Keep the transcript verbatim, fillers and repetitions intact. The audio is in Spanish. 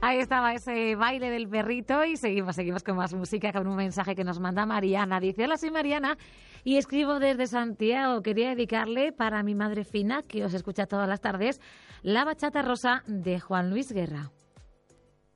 Ahí estaba ese baile del perrito y seguimos, seguimos con más música, con un mensaje que nos manda Mariana. Dice, hola, soy Mariana y escribo desde Santiago. Quería dedicarle para mi madre Fina, que os escucha todas las tardes, la bachata rosa de Juan Luis Guerra.